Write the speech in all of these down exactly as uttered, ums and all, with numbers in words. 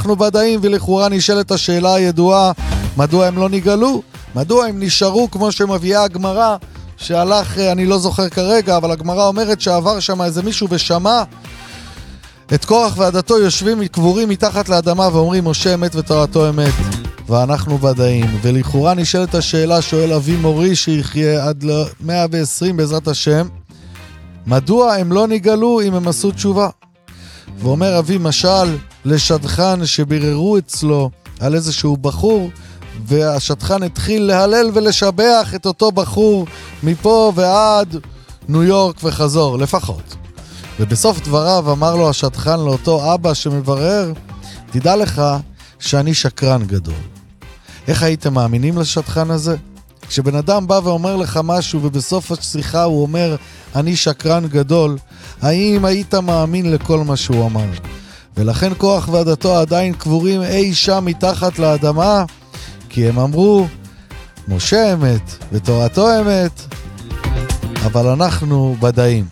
אנחנו ודאים, ולכאורה נשאלת השאלה הידועה, מדוע הם לא נגאלו? מדוע הם נשארו כמו שמביאה הגמרא, שהלך, אני לא זוכר כרגע, אבל הגמרא אומרת שעבר שם איזה מישהו ושמע את קורח ועדתו יושבים קבורים מתחת לאדמה ואומרים משה אמת ותורתו אמת, ואנחנו ודאים. ולכאורה נשאלת השאלה, שואל אבי מורי שיחיה עד ל-מאה ועשרים בעזרת השם, מדוע הם לא נגאלו אם הם עשו תשובה? ואומר אבי משל לשדכן שביררו אצלו על איזשהו בחור, והשדכן התחיל להלל ולשבח את אותו בחור מפה ועד ניו יורק וחזור לפחות. ובסוף דבריו אמר לו השדכן לאותו אבא שמברר, תדע לך שאני שקרן גדול. איך הייתם מאמינים לשדכן הזה? כשבן אדם בא ואומר לך משהו ובסוף השיחה הוא אומר אני שקרן גדול, האם היית מאמין לכל מה שהוא אמר? ולכן קורח ועדתו עדיין קבורים אי שם מתחת לאדמה, כי הם אמרו משה אמת ותורתו אמת, אבל אנחנו ודאים.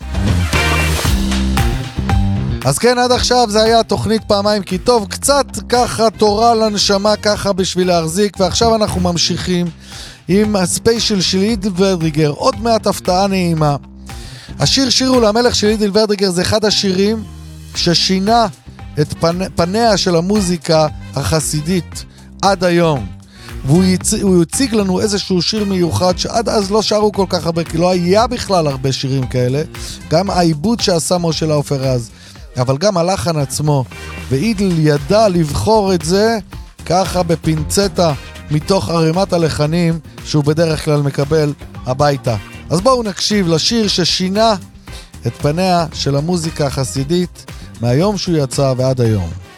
אז כן, עד עכשיו זה היה תוכנית פעמיים כי טוב, קצת ככה תורה לנשמה ככה בשביל להחזיק, ועכשיו אנחנו ממשיכים עם הספיישל של ידיל ורדיגר, עוד מעט הפתעה נעימה. השיר שירו למלך של ידיל ורדיגר זה אחד השירים ששינה את פנ... פניה של המוזיקה החסידית עד היום, והוא יצ... יציג לנו איזשהו שיר מיוחד שעד אז לא שרו כל כך הרבה, כי לא היה בכלל הרבה שירים כאלה, גם העיבוד שעשה משה לאופר אז, אבל גם הלחן עצמו, ואידל ידע לבחור את זה ככה בפינצטה מתוך ערימת הלחנים שהוא בדרך כלל מקבל הביתה. אז בואו נקשיב לשיר ששינה את פניה של המוזיקה החסידית מהיום שהוא יצא ועד היום.